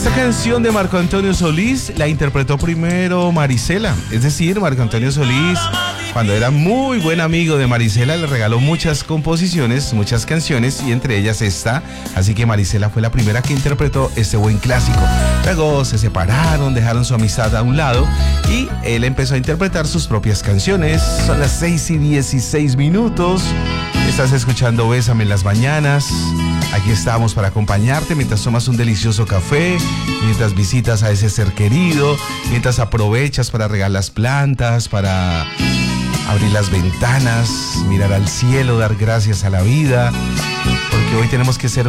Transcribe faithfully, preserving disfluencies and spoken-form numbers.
Esta canción de Marco Antonio Solís la interpretó primero Marisela. Es decir, Marco Antonio Solís, cuando era muy buen amigo de Marisela, le regaló muchas composiciones, muchas canciones, y entre ellas esta. Así que Marisela fue la primera que interpretó este buen clásico. Luego se separaron, dejaron su amistad a un lado y él empezó a interpretar sus propias canciones. Son las seis y dieciséis minutos. Estás escuchando Bésame en las mañanas. Aquí estamos para acompañarte mientras tomas un delicioso café, mientras visitas a ese ser querido, mientras aprovechas para regar las plantas, para abrir las ventanas, mirar al cielo, dar gracias a la vida, porque hoy tenemos que ser